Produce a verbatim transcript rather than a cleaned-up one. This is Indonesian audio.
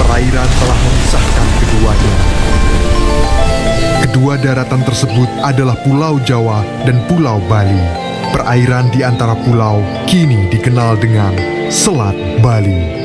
perairan telah memisahkan keduanya. Kedua daratan tersebut adalah Pulau Jawa dan Pulau Bali. Perairan di antara pulau kini dikenal dengan Selat Bali.